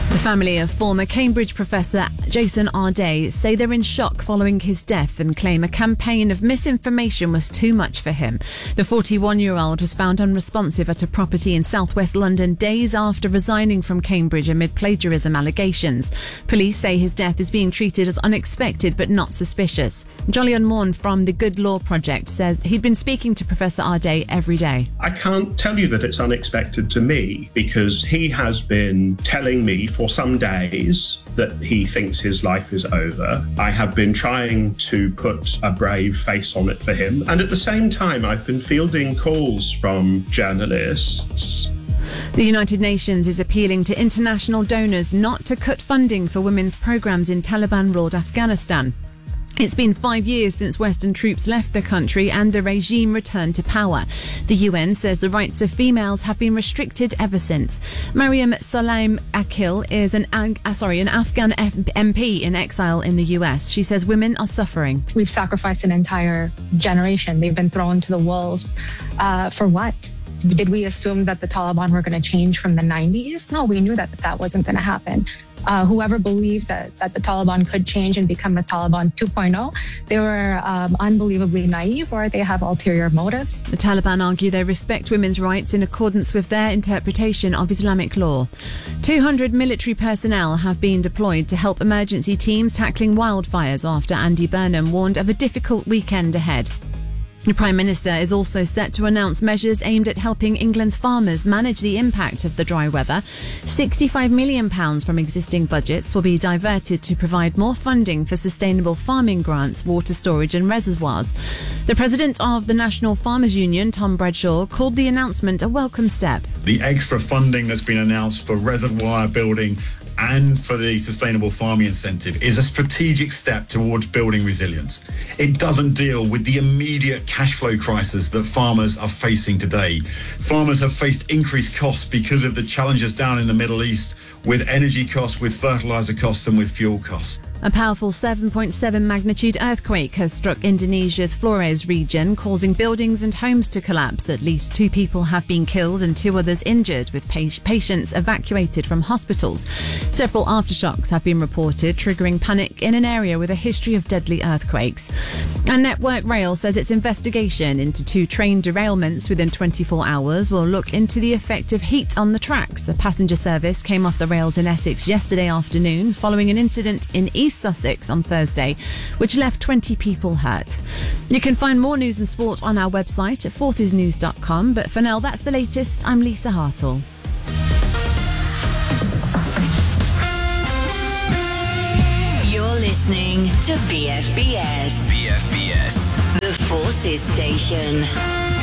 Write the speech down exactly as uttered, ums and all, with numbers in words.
The family of former Cambridge professor Jason Arday say they're in shock following his death and claim a campaign of misinformation was too much for him. The forty-one-year-old was found unresponsive at a property in southwest London days after resigning from Cambridge amid plagiarism allegations. Police say his death is being treated as unexpected but not suspicious. Jolyon Morn from the Good Law Project says he'd been speaking to Professor Arday every day. I can't tell you that it's unexpected to me because he has been telling me for some days that he thinks his life is over. I have been trying to put a brave face on it for him. And at the same time, I've been fielding calls from journalists. The United Nations is appealing to international donors not to cut funding for women's programs in Taliban-ruled Afghanistan. It's been five years since Western troops left the country and the regime returned to power. The U N says the rights of females have been restricted ever since. Mariam Salaim Akil is an uh, sorry an Afghan M P in exile in the U S. She says women are suffering. We've sacrificed an entire generation. They've been thrown to the wolves. Uh, for what? Did we assume that the Taliban were going to change from the nineties? No, we knew that that wasn't going to happen. Uh, whoever believed that, that the Taliban could change and become a Taliban two point oh, they were um, unbelievably naive, or they have ulterior motives. The Taliban argue they respect women's rights in accordance with their interpretation of Islamic law. two hundred military personnel have been deployed to help emergency teams tackling wildfires after Andy Burnham warned of a difficult weekend ahead. The Prime Minister is also set to announce measures aimed at helping England's farmers manage the impact of the dry weather. sixty-five million pounds from existing budgets will be diverted to provide more funding for sustainable farming grants, water storage and reservoirs. The President of the National Farmers Union, Tom Bradshaw, called the announcement a welcome step. The extra funding that's been announced for reservoir building and for the sustainable farming incentive is a strategic step towards building resilience. It doesn't deal with the immediate cash flow crisis that farmers are facing today. Farmers have faced increased costs because of the challenges down in the Middle East with energy costs, with fertilizer costs and with fuel costs. A powerful seven point seven magnitude earthquake has struck Indonesia's Flores region, causing buildings and homes to collapse. At least two people have been killed and two others injured, with pa- patients evacuated from hospitals. Several aftershocks have been reported, triggering panic in an area with a history of deadly earthquakes. And Network Rail says its investigation into two train derailments within twenty-four hours will look into the effect of heat on the tracks. A passenger service came off the rails in Essex yesterday afternoon following an incident in East Sussex on Thursday, which left twenty people hurt. You can find more news and sport on our website at forces news dot com, but for now, that's the latest. I'm Lisa Hartle. You're listening to B F B S. B F B S. The Forces Station.